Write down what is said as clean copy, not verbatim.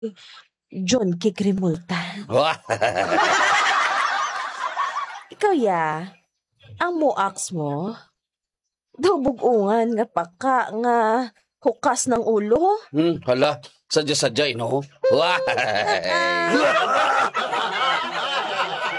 John Kikrimulta. Ikaw ya, ang muaks mo, daw bugungan nga paka nga hukas ng ulo. Hala, sadya-sadya, no?